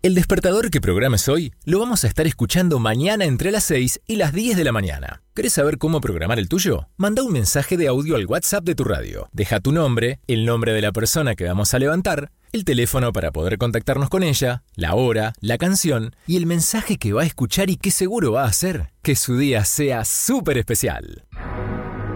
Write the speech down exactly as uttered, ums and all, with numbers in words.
El despertador que programes hoy lo vamos a estar escuchando mañana entre las seis y las diez de la mañana. ¿Querés saber cómo programar el tuyo? Manda un mensaje de audio al WhatsApp de tu radio. Deja tu nombre, el nombre de la persona que vamos a levantar, el teléfono para poder contactarnos con ella, la hora, la canción y el mensaje que va a escuchar y que seguro va a hacer que su día sea súper especial.